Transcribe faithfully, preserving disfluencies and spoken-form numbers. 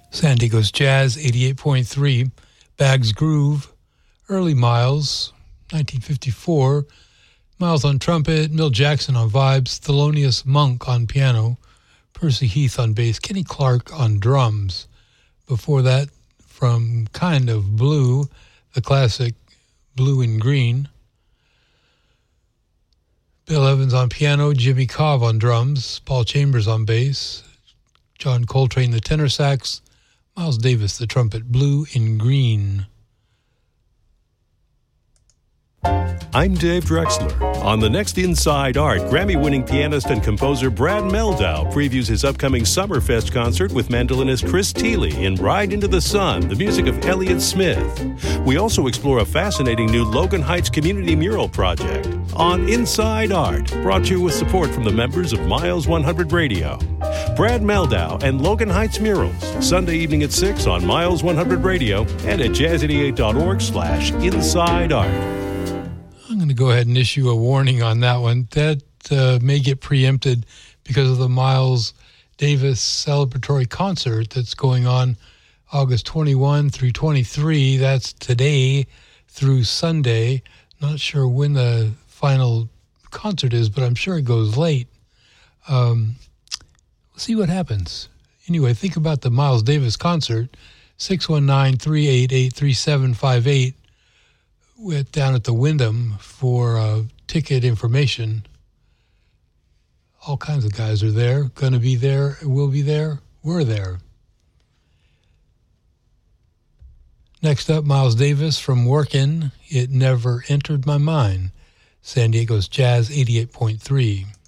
San Diego's Jazz, eighty-eight point three. Bags Groove, early Miles, nineteen fifty-four. Miles on trumpet, Milt Jackson on vibes, Thelonious Monk on piano, Percy Heath on bass, Kenny Clark on drums. Before that, from Kind of Blue, the classic Blue and Green. Bill Evans on piano, Jimmy Cobb on drums, Paul Chambers on bass, John Coltrane the tenor sax, Miles Davis the trumpet, Blue and Green. I'm Dave Drexler. On the next Inside Art, Grammy-winning pianist and composer Brad Mehldau previews his upcoming Summerfest concert with mandolinist Chris Thile in Ride into the Sun, the music of Elliott Smith. We also explore a fascinating new Logan Heights community mural project on Inside Art, brought to you with support from the members of Miles one hundred Radio. Brad Mehldau and Logan Heights Murals, Sunday evening at six on Miles one hundred Radio and at jazz eighty-eight dot org slash inside art. I'm going to go ahead and issue a warning on that one. That uh, may get preempted because of the Miles Davis celebratory concert that's going on August twenty-first through twenty-third. That's today through Sunday. Not sure when the final concert is, but I'm sure it goes late. Um, we'll see what happens. Anyway, think about the Miles Davis concert, six one nine, three eight eight, three seven five eight. Went down at the Wyndham for uh, ticket information. All kinds of guys are there, going to be there, will be there, we're there. Next up, Miles Davis from Workin', It Never Entered My Mind. San Diego's Jazz, eighty-eight point three.